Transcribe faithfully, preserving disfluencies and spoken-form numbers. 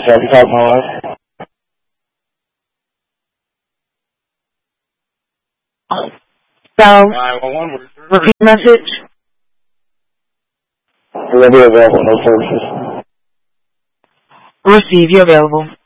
Have you called my wife? So, nine one one, repeat the message. Will be available, no services. Receive, you're available.